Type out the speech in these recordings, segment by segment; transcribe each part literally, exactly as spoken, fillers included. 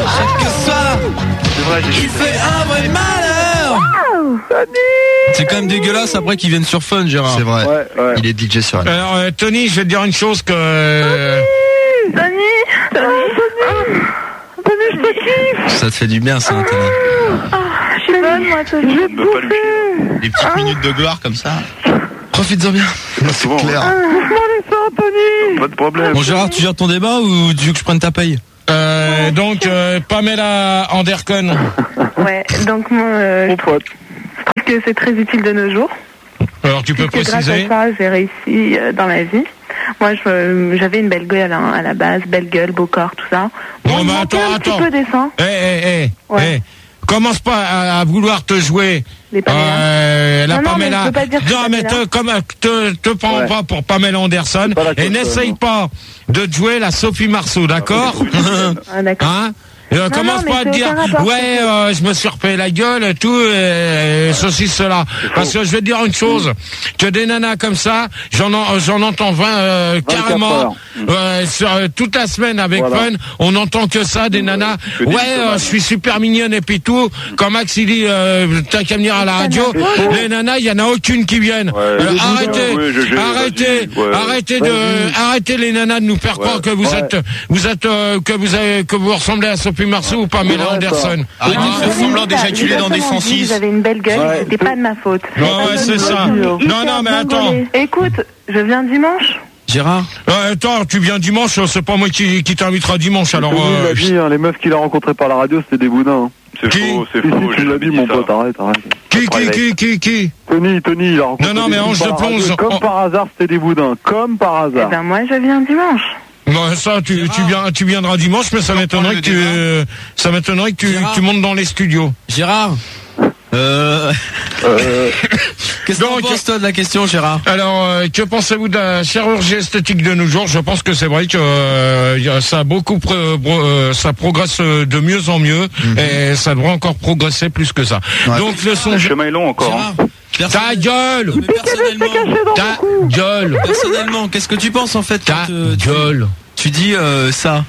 chaque soir. C'est vrai, j'ai Il fait un vrai malheur. C'est quand même dégueulasse après qu'ils viennent sur Fun, Gérard. C'est vrai. Ouais, ouais. Il est D J sur elle. Alors, euh, Tony, je vais te dire une chose que... Euh... Tony, Tony, Tony, Tony, je te kiffe. Ça te fait du bien, ça, Tony. Je suis bonne, moi, Tony. Je vais te bouffer. Des petites minutes de gloire comme ça. Profites-en bien. C'est clair. Bouffe-moi les seins, Tony. Pas de problème. Bon, Gérard, tu gères ton débat ou tu veux que je prenne ta paye? Euh, donc, euh, Pamela Anderson. Ouais, donc moi, euh, Mon je trouve pote. que c'est très utile de nos jours. Alors, tu peux Puisque préciser? grâce à ça, j'ai réussi euh, dans la vie. Moi, je, euh, j'avais une belle gueule hein, à la base, belle gueule, beau corps, tout ça. Bon, Moi, mais je attends, manquais un attends. petit peu des seins. Eh, eh, eh, Ouais. eh. Commence pas à, à vouloir te jouer. Les Pamela. Euh, la Non, non, mais Pamela. je veux pas dire que non, c'est mais Pamela. te, comme, te, te prends Ouais. pas pour Pamela Anderson C'est pas la et cause, n'essaye non. pas de te jouer la Sophie Marceau, d'accord? Ah, d'accord. Hein? Euh, Non, commence non, pas à mais te c'est dire, aucun rapport, ouais, c'est tout. euh, je me suis repayé la gueule et tout, et, et ceci, cela. Parce que je vais te dire une chose, que des nanas comme ça, j'en en- j'en entends vingt, euh, carrément, heures. euh, sur, euh, toute la semaine avec Voilà. Fun, on entend que ça, des nanas, que des ouais, mythomanes. euh, je suis super mignonne et puis tout, quand Max il dit, euh, t'as qu'à venir à la radio, les nanas, il y en a aucune qui viennent. Ouais. Alors, Des arrêtez, boudins, ouais, je- je- arrêtez, vas-y, ouais. arrêtez de, Vas-y. arrêtez les nanas de nous faire Ouais. croire que vous Ouais. êtes, vous êtes, euh, que vous avez, que vous ressemblez à Sophie Marceau ou Pamela Ouais, ça. Anderson. Arrête de faire semblant d'éjaculer dans des Exactement, cent dit, six. Vous avez une belle gueule, Ouais. c'était pas de ma faute. Ouais, Pas ouais, de c'est ma ça. faute. Non, Hyper non, mais bien attends. gaulé. Écoute, je viens dimanche. Gérard? Ouais, attends, tu viens dimanche, c'est pas moi qui, qui t'invitera dimanche, alors, Tony euh, l'a dit, hein, les meufs qu'il a rencontrées par la radio, c'était des boudins. hein. C'est Qui faux, c'est Si, faux. si, tu j'ai l'as jamais dit, mon ça. pote, arrête, arrête. qui, qui, qui, qui, qui? Tony, Tony, il a rencontré Non, non, des mais filles Ange par de la radio, Plonge, Comme en- par hasard, c'était des boudins. Comme par Eh hasard. ben, moi, je viens dimanche. Non, ça, tu, tu viens, tu viendras dimanche, mais ça m'étonnerait que tu, euh, ça m'étonnerait que tu, Gérard. tu montes dans les studios. Gérard? Euh... Euh, Qu'est-ce que Donc- tu penses, toi, de la question, Gérard? Alors, euh, que pensez-vous de la chirurgie esthétique de nos jours? Je pense que c'est vrai que euh, y a- ça a beaucoup, pro- pro- euh, ça progresse euh, de mieux en mieux, et ça devrait encore progresser plus que ça. Ouais. Donc, le son, Le chemin est long encore. Gérard? hein. ta gueule, Mais personnellement, ta gueule, personnellement, qu'est-ce que tu penses, en fait, ta quand euh, tu, gueule. tu dis euh, ça?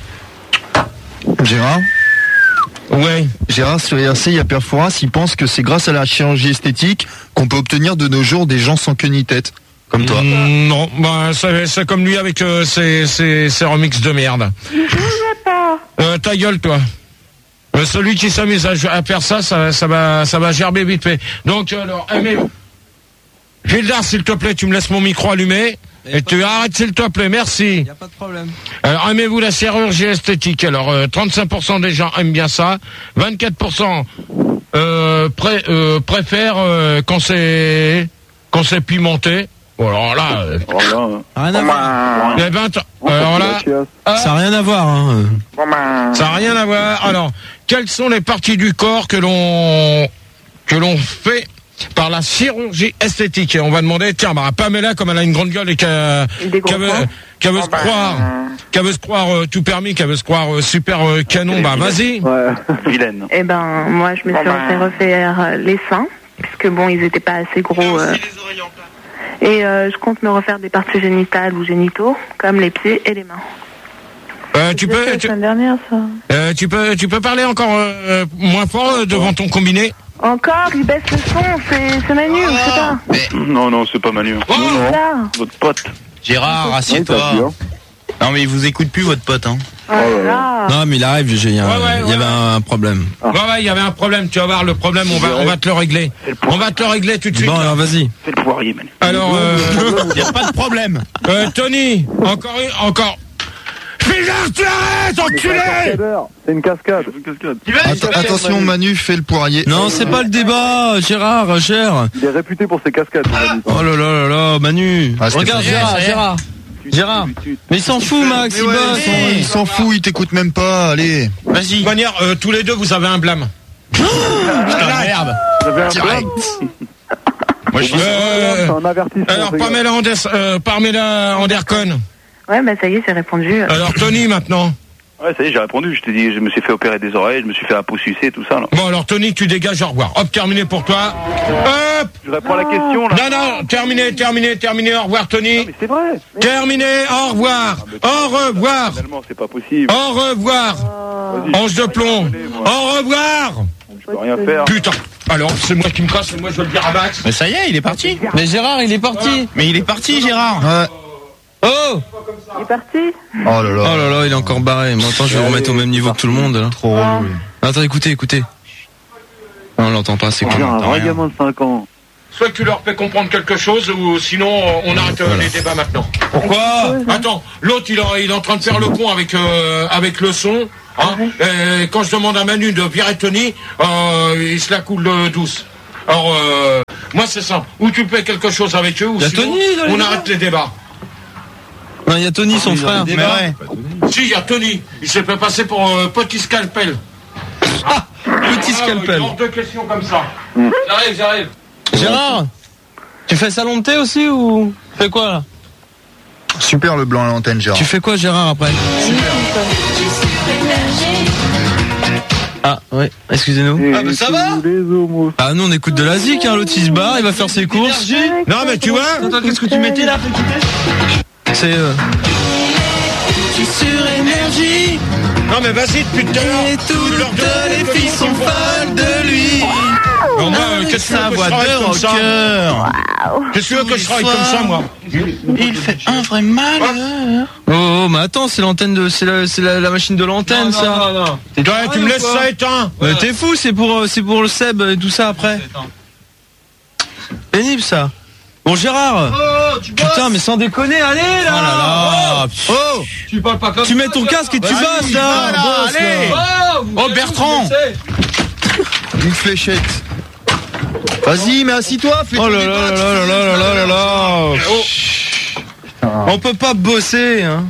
Gérard Ouais. Gérard, sur R C, il y a Père Fouras, il pense que c'est grâce à la chirurgie esthétique qu'on peut obtenir de nos jours des gens sans queue ni tête. Comme toi. Mm, non, bah, c'est, c'est comme lui avec euh, ses, ses, ses remixes de merde. Euh, ta gueule, toi. Euh, celui qui s'amuse à, à faire ça, ça, ça va, ça va gerber vite fait. Donc, alors, aimez. Gildar, s'il te plaît, tu me laisses mon micro allumé. Et tu arrêtes, s'il te plaît, merci. Y a pas de problème. Alors, aimez-vous la chirurgie esthétique? Alors, euh, trente-cinq pour cent des gens aiment bien ça. vingt-quatre pour cent euh, pré, euh, préfèrent euh, quand c'est quand c'est pimenté. Bon, alors là, euh, voilà. Rien à voir. les vingt, alors là, ah, Ça n'a rien à voir, hein. ça n'a rien à voir. Alors, quelles sont les parties du corps que l'on que l'on fait par la chirurgie esthétique? Et on va demander, tiens, bah, Pamela, comme elle a une grande gueule et qu'elle Des gros qu'elle veut, points. qu'elle veut se croire, qu'elle veut se croire euh, tout permis, qu'elle veut se croire euh, super euh, canon, bah vas-y. Ouais. Vilaine. Eh ben, moi, je me suis fait refaire euh, les seins, puisque bon, ils étaient pas assez gros. euh, et euh, je compte me refaire des parties génitales ou génitaux, comme les pieds et les mains. Euh, tu J'ai fait peux, la tu, semaine dernière, ça. euh, tu peux, tu peux parler encore euh, moins fort euh, devant ton combiné. Encore, il baisse le son, c'est c'est Manu, je sais pas. Non, non, c'est pas Manu. Oh, Là. Votre pote. Gérard, Ouais, t'as assieds-toi. vu, hein. Non, mais il vous écoute plus, votre pote, hein. Voilà. Non, mais il arrive, il y, a- Ouais, ouais, il y avait ouais. un problème. Ouais, ouais, il y avait un problème. Tu vas voir le problème. On va, on va te le régler. On va te le régler tout de suite. Bon, alors vas-y. C'est le poirier, Manu. Alors, euh, Il n'y a pas de problème. euh, Tony, encore, une- encore. Fais-le, tu arrêtes, enculé! C'est une cascade. Att- attention, Manu fait le poirier. Non, c'est pas le débat, Gérard, Gérard. Il est réputé pour ses cascades. il a dit. Oh là là là là, Manu. Ah, c'était Regarde, pas- Gérard, ça y est. Gérard. Gérard. Mais il s'en fout, Max, Mais il ouais, bosse. il s'en- il s'en fout, il t'écoute même pas, allez. De toute manière, euh, tous les deux, vous avez un blâme. Putain, merde. Vous avez un Direct. blâme. Moi, je suis Euh, C'est un avertissement. alors, les gars. Pamela, Andes, euh, Pamela Anderson. Ouais, bah ça y est, c'est répondu. Alors, Tony, maintenant. Ouais, ça y est, j'ai répondu. Je t'ai dit, je me suis fait opérer des oreilles, je me suis fait un pot sucer, tout ça. Là. Bon, alors Tony, tu dégages, au revoir. Hop, terminé pour toi. Hop. Je réponds à la question, là. Non, non, terminé, terminé, terminé, au revoir, Tony. Non, mais c'est vrai. Terminé, au revoir. Au revoir. Finalement, c'est pas possible. Au revoir. Vas-y. Ange de plomb. Au revoir. Je peux rien faire. Putain. Alors, c'est moi qui me casse, et moi je vais le dire à Max. Mais ça y est, il est parti. Mais Gérard, il est parti. Mais il est parti, Gérard. Ouais. Oh, Il est parti. Oh là là. Oh là là, il est encore barré. Mais attends, je vais le remettre au même niveau que tout le monde, là. Trop relou. lui. Attends, écoutez, écoutez. Non, on l'entend pas, c'est On con. dirait on un entend vrai rien. gamin de cinq ans. Soit tu leur fais comprendre quelque chose, ou sinon on arrête euh, les débats maintenant. pourquoi? Attends, l'autre il, est- il est en train de faire le con avec euh, avec le son. Hein. Et quand je demande à Manu de virer Tony, euh, il se la coule euh, douce. Alors euh, moi c'est simple. Ou tu fais quelque chose avec eux, ou Y a sinon Tony dans les on débats. arrête les débats. Non, il y a Tony, son frère. Mais ouais. Si, il y a Tony. Il s'est fait passer pour euh, petit scalpel. Petit Ah, scalpel. euh, hors de question comme ça. J'arrive, j'arrive. Gérard, tu fais salon de thé aussi ou tu fais quoi là? Super le blanc à l'antenne, Gérard. Tu fais quoi, Gérard, après? Ah, ouais, excusez-nous. Et Ah, mais ça va tous les homos. Ah, nous, on écoute de la zik, hein, l'autre, il se barre, il va faire ses courses. Non mais tu vois. Attends, qu'est-ce que tu mettais là? C'est, euh... sur énergie. Non mais vas-y depuis tout à l'heure. Et toutes les filles sont folles de lui. Non, moi, euh, qu'est-ce que tu veux Sa que je voix travaille de comme ça? rocker. Qu'est-ce que tu veux que je travaille comme ça, moi? Il fait un vrai malheur. Oh, oh, mais attends, c'est l'antenne de, c'est la, c'est la, la machine de l'antenne, ça. Non, non, non. Toi, tu me laisses ça éteint. Mais t'es fou, c'est pour, euh, c'est pour le Seb et tout ça après. Pénible, ça. Bon, Gérard. Oh, tu bosses. Putain, mais sans déconner, allez, là. Oh là là. Oh. Tu parles pas comme Tu ça, mets ton toi. casque et tu Vas-y, bosses, là. voilà, Bosse, allez. là. Oh, vous Oh, savez, Bertrand. vous laissez. Une fléchette. Vas-y, mais assis-toi, fais Oh ton là débat, là tu là là fais là des là là là là. Putain. On peut pas bosser, hein.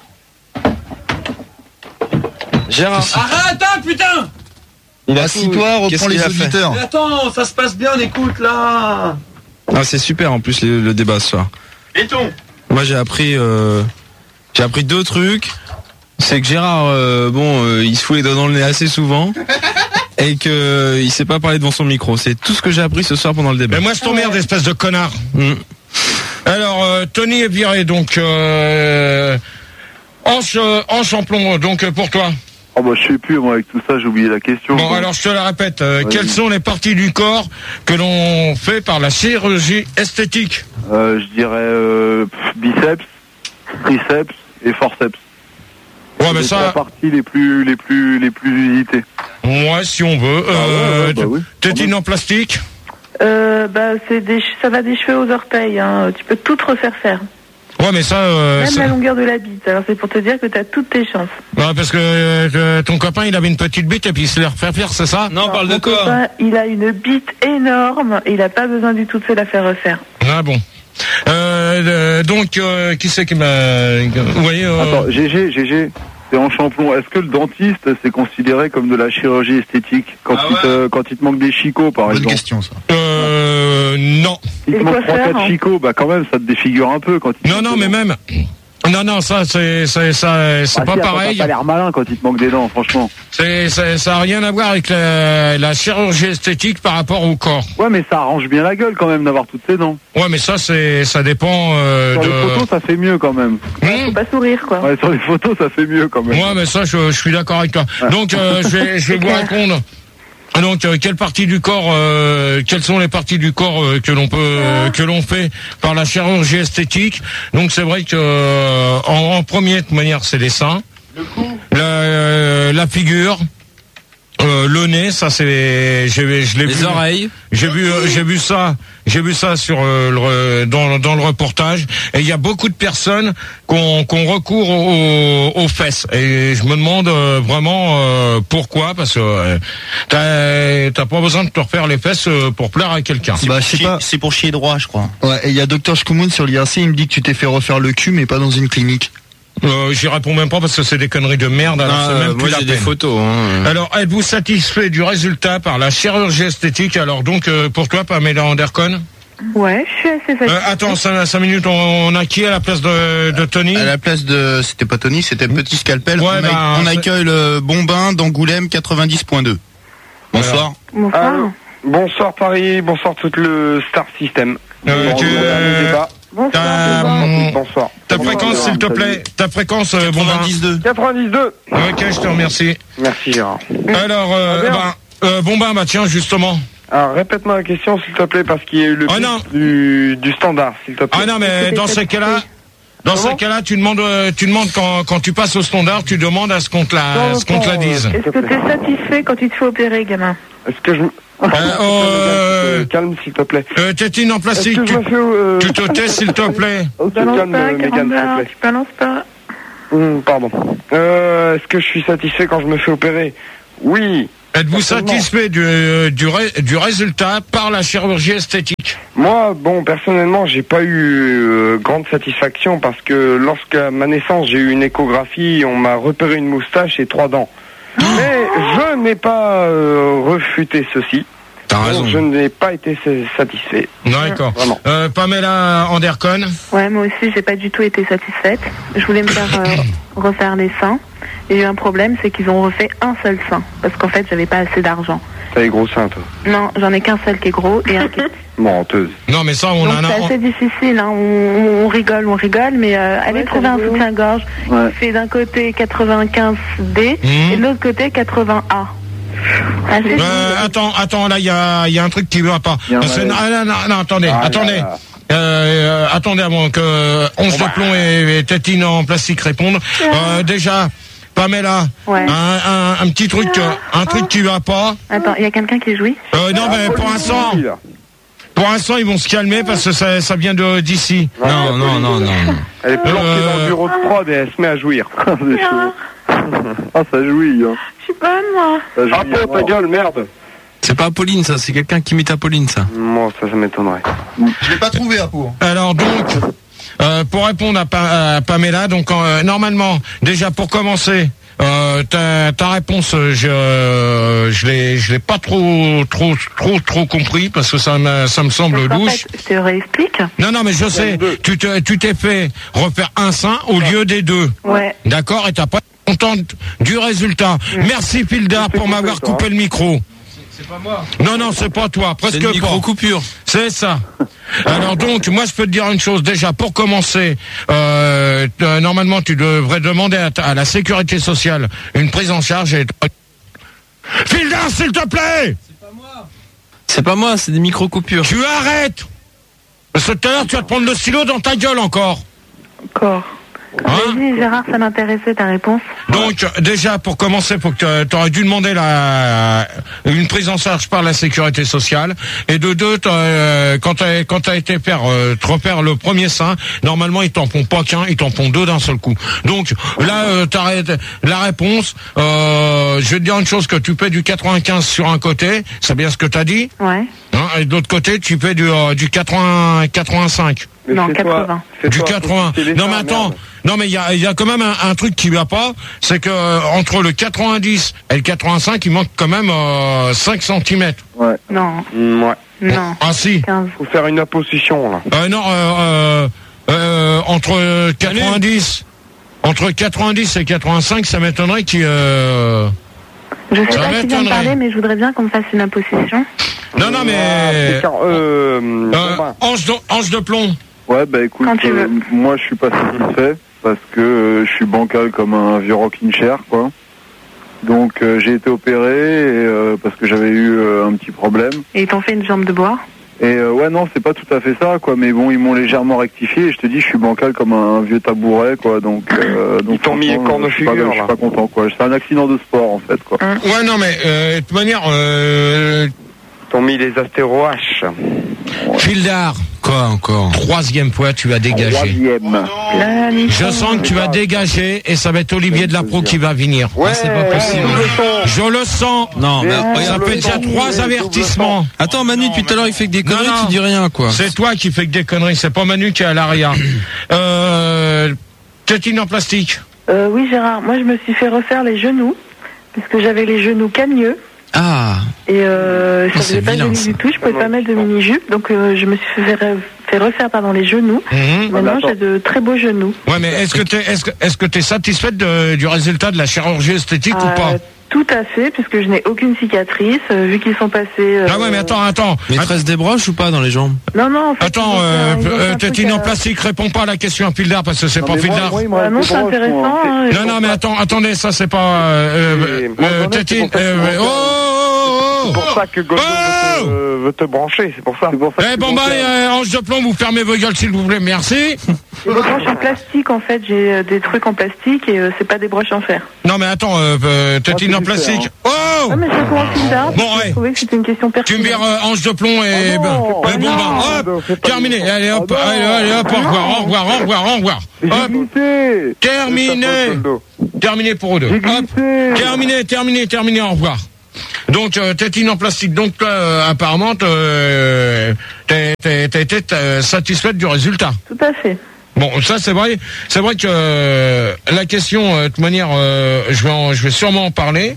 Gérard. Arrête, hein, putain. Il a Assis-toi, Qu'est-ce reprends qu'il les a fait auditeurs. Mais attends, ça se passe bien, on écoute là. Ah, c'est super en plus le, le débat ce soir. Et ton? Moi j'ai appris euh, j'ai appris deux trucs. C'est que Gérard euh, bon euh, il se fout les doigts dans le nez assez souvent et que euh, il sait pas parler devant son micro. C'est tout ce que j'ai appris ce soir pendant le débat. Mais moi je t'emmerde, espèce de connard. Mm. Alors euh, Tony est viré, donc euh, Ange, euh, Ange en plomb, donc euh, pour toi. Oh bah je sais plus, moi avec tout ça j'ai oublié la question. Bon quoi. alors je te la répète. Euh, Vas-y. quelles sont les parties du corps que l'on fait par la chirurgie esthétique? Euh, je dirais euh, pff, biceps, triceps et forceps. Ouais C'est mais les ça, trois parties les plus les plus les plus usitées. ouais si on veut. Ah ouais, Euh, ouais, bah oui. tétine en plastique. Euh, bah, c'est des, che- ça va des cheveux aux orteils. Hein. Tu peux tout te refaire faire. Ouais mais ça, euh, Même ça- la longueur de la bite. Alors c'est pour te dire que tu as toutes tes chances. ouais, parce que euh, ton copain il avait une petite bite et puis il se l'a refait faire, c'est ça? Non, on parle de Mon quoi? copain, il a une bite énorme et il n'a pas besoin du tout de se la faire refaire. Ah bon. Euh, euh, donc euh, qui c'est qui m'a, vous voyez? Euh... Attends, G G, G G, c'est en champlon. Est-ce que le dentiste c'est considéré comme de la chirurgie esthétique quand Ah il ouais. te quand il te manque des chicots par Bonne exemple? question, ça. Euh, non. Il Et te quoi manque trois faire, quatre hein chicots, bah quand même ça te défigure un peu quand il te Non, manque non, des mais dents. même. Non, non, ça, c'est, c'est, ça, c'est Ah, pas si, attends, pareil. T'as pas l'air malin quand il te manque des dents, franchement. C'est, c'est, ça a rien à voir avec la, la chirurgie esthétique par rapport au corps. Ouais, mais ça arrange bien la gueule quand même d'avoir toutes ces dents. Ouais, mais ça, c'est, ça dépend euh, Sur de. les photos, ça fait mieux quand même. Hmm Faut pas sourire, quoi. Ouais, sur les photos, ça fait mieux quand même. Ouais, mais ça, je, je suis d'accord avec toi. Donc, euh, je vais, je vais vous répondre. Donc, euh, quelle partie du corps, euh, quelles sont les parties du corps euh, que l'on peut, euh, que l'on fait par la chirurgie esthétique? Donc, c'est vrai que euh, en, en première manière, c'est les seins, la, euh, la figure, euh, le nez, ça c'est, j'ai, je l'ai vu. Les oreilles. J'ai vu, euh, j'ai vu ça, j'ai vu ça sur euh, le, dans, dans le reportage. Et il y a beaucoup de personnes qu'on qu'on recourt aux, aux fesses. Et je me demande euh, vraiment euh, pourquoi, parce que euh, t'as t'as pas besoin de te refaire les fesses euh, pour plaire à quelqu'un. Bah, je sais pas. C'est pour chier droit, je crois. Ouais, et il y a Docteur Shkumun sur l'I R C, il me dit que tu t'es fait refaire le cul, mais pas dans une clinique. Euh, J'y réponds même pas parce que c'est des conneries de merde. Alors Ah, c'est même euh, plus moi la j'ai des peine. photos. Hein. Alors, êtes-vous satisfait du résultat par la chirurgie esthétique? Alors donc, euh, pour toi, Pamela Anderson? Ouais, je suis assez satisfaite. Euh, attends, cinq minutes, on, on a qui à la place de, de Tony? À la place de, c'était pas Tony, c'était Petit Scalpel. Ouais, on, bah, a, on c'est- accueille le Bombin d'Angoulême quatre-vingt-dix point deux. Bonsoir. Bonsoir. Allô. Bonsoir Paris, bonsoir tout le Star System. Euh, Bon, tu- euh, débat. Ta, Bonsoir. ta fréquence, s'il te plaît. Ta fréquence, euh, bon, quatre-vingt-dix-deux. quatre-vingt-dix-deux. Ok, je te remercie. Merci Gérard. Alors, euh, bah, euh, bon ben, bah tiens, justement. Alors répète-moi la question s'il te plaît parce qu'il y a eu le Oh, bip non. du, du standard s'il te plaît. Ah non, mais dans ces cas-là, dans ces cas-là, tu demandes, euh, tu demandes quand, quand tu passes au standard, tu demandes à ce qu'on te la, ce qu'on te la dise. Est-ce que t'es satisfait quand tu te fais opérer, gamin? Est-ce que je... Pardon, euh, calme s'il te plaît. Euh, tétine en plastique, Est-ce que tu, je me fais, euh, tu te tais, s'il te plaît. Ok, Balance calme pas, Mégane s'il te Camembert, plaît. tu balances pas. Hum, pardon. Euh, Est-ce que je suis satisfait quand je me fais opérer? Oui. Êtes-vous Certainement. satisfait du, du, ré- du résultat par la chirurgie esthétique? Moi, bon, personnellement, j'ai pas eu euh, grande satisfaction parce que lorsque à ma naissance, j'ai eu une échographie, on m'a repéré une moustache et trois dents. Mais je n'ai pas euh, refuté ceci. T'as Donc, raison. je n'ai pas été sa- satisfait. D'accord. Vraiment. Euh, Pamela Andercon. Ouais, moi aussi, j'ai pas du tout été satisfaite. Je voulais me faire euh, refaire les seins. Et j'ai eu un problème, c'est qu'ils ont refait un seul sein. Parce qu'en fait, j'avais pas assez d'argent. T'as les gros seins, toi. Non, j'en ai qu'un seul qui est gros et un qui est petit. Menteuse. Non, mais ça, on Donc en a. c'est assez difficile, hein. on, on rigole, on rigole, mais euh, allez Ouais, trouver ça un rigole. soutien-gorge Ouais. qui fait d'un côté quatre-vingt-quinze D Mhm. et de l'autre côté quatre-vingts A. Assez Euh, attends, attends, là, il y a, il y a un truc qui va pas. Il y a un Parce que- malaise. ah, non, non, non, attendez, Ah, attendez. là, là. Euh, euh, attendez avant que Once de plomb et, et Tétine en plastique répondent. Euh, déjà, Pamela, Ouais. un, un, un petit truc, euh, un truc qui va pas. Attends, il y a quelqu'un qui jouit? Euh, non, mais pour l'instant, Oui, là. pour l'instant, ils vont se calmer parce que ça, ça vient de d'ici. Non, non, non, non. Elle est planquée Euh, dans le bureau de prod et elle se met à jouir. C'est chaud. Ah, ça jouit, hein. Je suis bonne, moi. Ça jouit. Ah, pour ta gueule, merde. C'est pas Apolline, ça. C'est quelqu'un qui imite Apolline, ça. Moi, ça, ça m'étonnerait. Je l'ai pas trouvé, Apo. Alors donc, euh, pour répondre à, Pa- à Pamela, donc euh, normalement, déjà pour commencer, euh, ta, ta réponse, euh, je euh, je l'ai je l'ai pas trop trop trop trop compris parce que ça me ça me semble Parce qu'en louche. fait, je te réexplique. Non non mais je sais, tu te tu t'es fait refaire un sein au lieu des deux. Ouais. D'accord, et t'as pas été contente du résultat. Merci Pildar pour m'avoir coupé le micro. C'est pas moi. Non non, c'est pas toi, C'est presque une pas. micro-coupure. C'est ça. Alors donc, moi je peux te dire une chose. Déjà, pour commencer, euh, euh, normalement tu devrais demander à, ta- à la sécurité sociale une prise en charge. Et... Fildar, s'il te plaît. C'est pas moi, c'est des micro-coupures. Tu arrêtes. Parce que tout à l'heure tu vas te prendre le stylo dans ta gueule encore. Encore. Hein? Vas-y, Gérard, ça m'intéressait ta réponse. Donc déjà pour commencer, pour que tu aurais dû demander la une prise en charge par la sécurité sociale. Et de deux, t'as, euh, quand tu quand t'as été faire euh, te refaire le premier sein, normalement ils t'en font pas qu'un, ils t'en font deux d'un seul coup. Donc là, euh, t'arrêtes la réponse. Euh, je vais te dire une chose, que tu paies du quatre-vingt-quinze sur un côté, c'est bien ce que t'as dit. Ouais. Hein, et de l'autre côté, tu paies du euh, du quatre-vingts quatre-vingt-cinq. Mais Non, fais-toi- quatre-vingts. fais-toi Du quatre-vingts. assister les Non mais seins, attends, merde. non mais il y a, il y a quand même un, un truc qui va pas, c'est que euh, entre le quatre-vingt-dix et le quatre-vingt-cinq, il manque quand même euh, cinq centimètres. Ouais. Non, Mm, ouais. non. Ah si. quinze. Faut faire une apposition, là. Euh, non, euh, euh, euh, entre quatre-vingt-dix, entre quatre-vingt-dix et quatre-vingt-cinq, ça m'étonnerait qu'il. Euh... Je sais Ça pas qui vient de m'étonnerait. parler, mais je voudrais bien qu'on me fasse une imposition. Non non mais. Ah, c'est car- euh, Euh, Robin. ange, de, ange de plomb. Ouais, bah écoute, Quand tu veux. euh, moi je suis pas satisfait parce que euh, je suis bancal comme un vieux rocking chair, quoi. Donc euh, j'ai été opéré et, euh, parce que j'avais eu euh, un petit problème. Et ils t'ont fait une jambe de bois. Et euh, ouais, non, c'est pas tout à fait ça, quoi. Mais bon, ils m'ont légèrement rectifié et je te dis, je suis bancal comme un vieux tabouret, quoi. Donc, euh, donc Ils t'ont mis les franchement, cornes je suis pas- figure, Je suis là. pas content, quoi. C'est un accident de sport, en fait, quoi. Ouais non mais euh, de toute manière, euh, Ils t'ont mis les astéro H. Fildar, Quoi encore? troisième fois, tu vas dégager. Troisième. La Je sens que tu vas dégager et ça va être Olivier Delapro qui va venir. Ouais, c'est pas possible. double son. Je le sens. Non, mais Ouais. Ça regarde. fait déjà trois avertissements. Attends, Manu, depuis tout à l'heure, il fait que des Non, conneries, non. tu dis rien, quoi. C'est toi qui fais que des conneries, c'est pas Manu qui est à l'arrière. Euh, tétine en plastique. Euh, oui, Gérard, moi je me suis fait refaire les genoux, parce que j'avais les genoux cagneux. Ah. Et euh, ça Oh, faisait c'est pas vilain, joli ça. du tout. Je pouvais pas mettre de mini-jupe, donc euh, je me suis fait, re- fait refaire pardon, les genoux. Mhm. Maintenant, j'ai de très beaux genoux. Ouais, mais est-ce que t'es, est-ce que, est-ce que t'es satisfaite de- du résultat de la chirurgie esthétique ou pas? Euh, tout à fait, puisque je n'ai aucune cicatrice, euh, vu qu'ils sont passés... euh, Ah ouais, mais attends, attends. Mais il te reste des broches ou pas dans les jambes? Non, non, en fait... Attends, ils ont fait euh, un- ils ont fait euh, un truc tétine en à- plastique, réponds pas à la question à Pildar parce que c'est Non, pas mais moi- Pildar. moi, il me Ah reste non, des c'est broches, intéressant. moi. hein, Non, non, mais attends, attendez, ça c'est pas. Euh, Et euh, moi, euh, j'en ai, c'est tétine, pour ça que euh, je oh, oh, C'est oh, pour ça que Goldo Oh veut, te, veut te brancher, c'est pour ça. C'est pour ça Eh que bon tu bah m'en allez, sers. euh, ange de plomb, vous fermez vos gueules s'il vous plaît, merci. J'ai des broches en plastique, en fait. J'ai euh, des trucs en plastique et euh, c'est pas des broches en fer. Non mais attends, euh, euh, tétine c'est en du fer, plastique. hein. Oh Ah, mais c'est pour un film d'art. Bon, Je ouais. trouvais que c'était une question Tu me pertinente. vires euh, ange de plomb et Ah non, ben, c'est ouais, pas bon non, bah, Goldo, hop, c'est pas terminé. non. Allez hop, Ah non. allez, allez hop, au revoir, au revoir, au revoir, au revoir. J'ai Hop, glissé. terminé, C'est ta faute, Goldo. terminé pour eux deux. J'ai Hop, glissé. terminé, terminé, terminé, au revoir. Donc, euh, tétine en plastique. Donc, là, euh, apparemment, euh, t'es, t'es, t'es, t'es, t'es satisfaite du résultat. Tout à fait. Bon, ça c'est vrai. C'est vrai que euh, la question, euh, de toute manière, euh, je vais, en- je vais sûrement en parler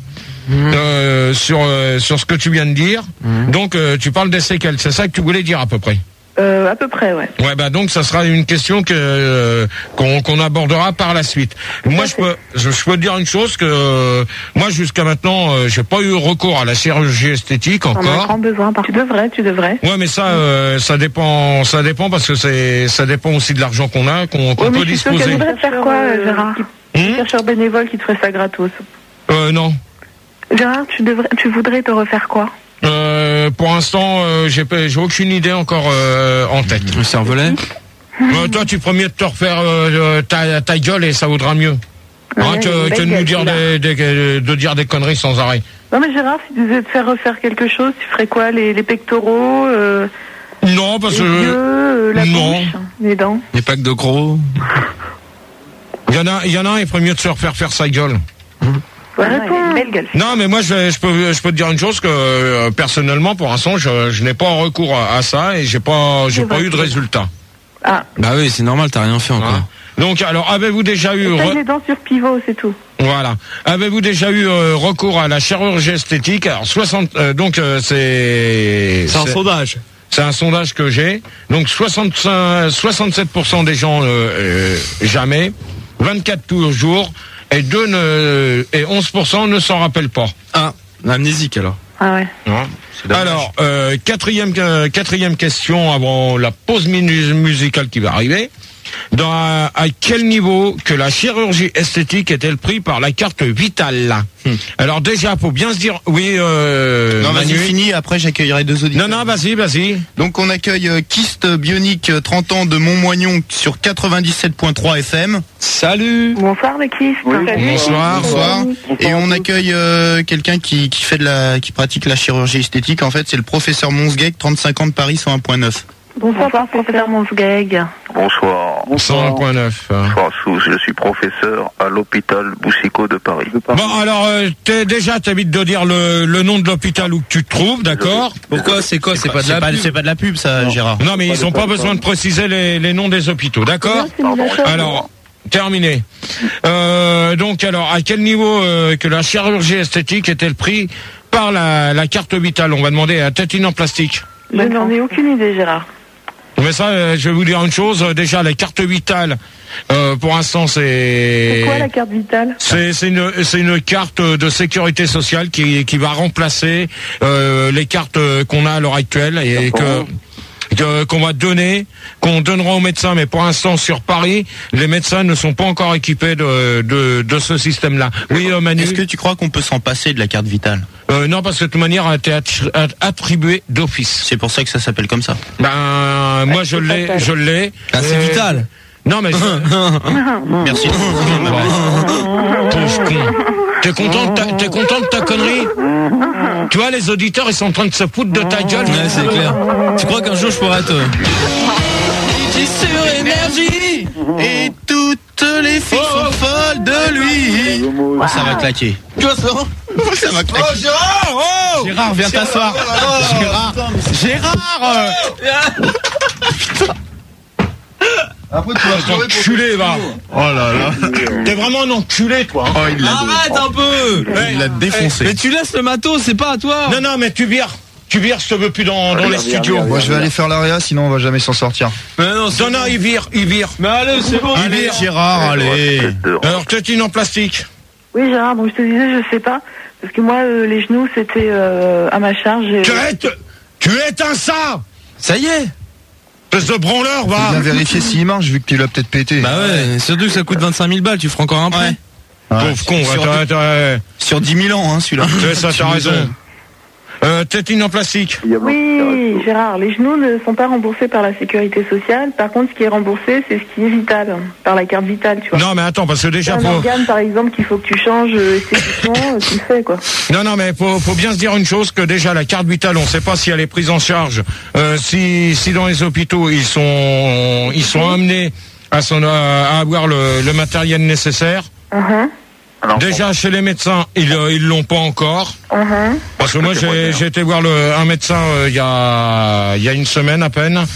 euh, sur euh, sur ce que tu viens de dire. Donc, euh, tu parles des séquelles. C'est ça que tu voulais dire à peu près. Euh, à peu près, ouais. Ouais, bah donc ça sera une question que euh, qu'on qu'on abordera par la suite. Moi, je peux je, je peux te dire une chose que euh, moi jusqu'à maintenant, euh, j'ai pas eu recours à la chirurgie esthétique On a encore. grand besoin. Par... Tu devrais, tu devrais. Ouais, mais ça, euh, ça dépend, ça dépend parce que c'est, ça dépend aussi de l'argent qu'on a, qu'on, qu'on Ouais, mais peut je suis sûre disposer. qu'elle voudrait faire quoi, euh, Gérard Hum Chercheur bénévole qui te ferait ça gratos. Euh, non. Gérard, tu devrais, tu voudrais te refaire quoi? Euh, pour l'instant, euh, j'ai, pas- j'ai aucune idée encore euh, en tête. Le cervelet? Euh, toi, tu ferais mieux de te refaire euh, ta, ta gueule et ça vaudra mieux. Hein, Ouais, que, une que de belle nous gueule, dire celui-là. des, des- de dire des conneries sans arrêt. Non mais Gérard, si tu devais te faire refaire quelque chose, tu ferais quoi? Les, les pectoraux, euh, Non, parce les que yeux, euh, la non. bouche, les dents. Les packs de gros? il y en a, il y en a un, il ferait mieux de se refaire faire sa gueule. Ouais, réponds. Belle gueule. Non, mais moi, je, je peux, je peux te dire une chose que euh, personnellement, pour l'instant, je, je n'ai pas recours à, à ça et j'ai pas, j'ai C'est pas vrai. eu de résultat. Ah, Bah oui, c'est normal, t'as rien fait encore. Hein. Donc, alors, avez-vous déjà eu, taille re- les dents sur pivot, c'est tout. voilà, avez-vous déjà eu euh, recours à la chirurgie esthétique? Alors, soixante, euh, donc euh, c'est, C'est un sondage. c'est un sondage que j'ai. Donc, soixante-cinq, soixante-sept pour cent des gens euh, euh, jamais, vingt-quatre toujours, et deux ne, et onze pour cent ne s'en rappellent pas. Ah, amnésique alors. Ah ouais. Hein. Alors, euh, quatrième, euh, quatrième question avant la pause minu- musicale qui va arriver. Dans, à, à quel niveau que la chirurgie esthétique est-elle prise par la carte vitale? Hmm. Alors déjà, faut bien se dire, oui, euh, Non, vas-y, Manu. fini, après j'accueillerai deux auditeurs. Non, non, vas-y, vas-y. Donc on accueille euh, Kyste Bionique, euh, trente ans de Montmoignon sur quatre-vingt-dix-sept point trois F M. Salut! Bonsoir le kiss. Oui, Salut. bonsoir. Bonsoir. Et on accueille euh, quelqu'un qui, qui fait de la, qui pratique la chirurgie esthétique. En fait, c'est le professeur Monsguec, trente-cinq ans de Paris, cent un point neuf. Bonsoir, professeur Monsgeg. Bonsoir. cent un point neuf. Bonsoir, Sous. Je suis professeur à l'hôpital Boussicaut de Paris. Bon, alors, euh, t'es, déjà, t'évites de dire le, le nom de l'hôpital où tu te trouves, d'accord? Pourquoi? C'est quoi? C'est pas de la pub? C'est pas de la pub, ça, Gérard. Non, mais ils n'ont pas besoin de préciser les, les noms des hôpitaux, d'accord? Alors, terminé. Euh, donc, alors, à quel niveau euh, que la chirurgie esthétique est-elle prise par la, la carte vitale? On va demander à Tétine en plastique. Je n'en ai aucune idée, Gérard. Mais ça, euh, je vais vous dire une chose. euh, Déjà, la carte vitale, euh, pour l'instant, c'est... C'est quoi la carte vitale? C'est c'est une c'est une carte de sécurité sociale qui qui va remplacer euh, les cartes qu'on a à l'heure actuelle et que que- qu'on va donner, qu'on donnera aux médecins, mais pour l'instant sur Paris, les médecins ne sont pas encore équipés de de, de ce système-là. Oui, euh, Manu. Est-ce que tu crois qu'on peut s'en passer de la carte vitale? Euh, non, parce que de toute manière, elle a été attri- attribuée d'office. C'est pour ça que ça s'appelle comme ça. Ben, moi, je l'ai, je l'ai. Ah, c'est Euh, vital. Non, mais je- Merci. pauvre con. T'es content, de ta- t'es content de ta connerie? Tu vois, les auditeurs, ils sont en train de se foutre de ta gueule. Ouais, c'est clair. Tu crois qu'un jour je pourrais être... euh, sur énergie et toutes les filles sont folles de lui. Oh, ça va claquer. Tu vois ça? Ça va claquer. Oh, Gérard! Oh! Gérard, viens t'asseoir. Gérard, Gérard. Après, tu vas pleurer pour enculé, va. Oh là là. T'es vraiment un enculé, toi. Oh, il l'a Arrête un peu. Il l'a défoncé. Mais tu laisses le matos, c'est pas à toi. Non, non, mais tu vires. Tu vires, je te veux plus dans, dans les studios. Moi, je vais aller faire l'aréa, sinon on va jamais s'en sortir. Mais non, Non, non, il vire, il vire. Mais allez, c'est bon. Il vire, Gérard, allez. Alors, tétine en plastique. Oui, Gérard, donc je te disais, je sais pas. Parce que moi, euh, les genoux, c'était euh, à ma charge. Et... Tu es, tu éteins ça. Ça y est. Espèce de branleur, va. Faut bien vérifier s'il marche, vu que tu l'as peut-être pété. Bah ouais, surtout que ça coûte vingt-cinq mille balles, tu feras encore un prêt. Ouais. Pauvre con, Sur, attends, attends. sur dix mille ans, hein, celui-là. C'est ça, t'as raison. Euh, tétine en plastique. Oui, Gérard, les genoux ne sont pas remboursés par la sécurité sociale. Par contre, ce qui est remboursé, c'est ce qui est vital, par la carte vitale, tu vois. Non, mais attends, parce que déjà, un faut... organe, par exemple, qu'il faut que tu changes euh, esthétiquement, euh, tu le fais, quoi. Non, non, mais faut, faut bien se dire une chose, que déjà, la carte vitale, on sait pas si elle est prise en charge, euh, si, si dans les hôpitaux, ils sont, ils sont amenés à, son, à avoir le, le matériel nécessaire. Uh-huh. Déjà, chez les médecins, ils, euh, ils l'ont pas encore. Uh-huh. Parce que moi, j'ai, j'ai été voir le, un médecin, il euh, y a, il y a une semaine à peine.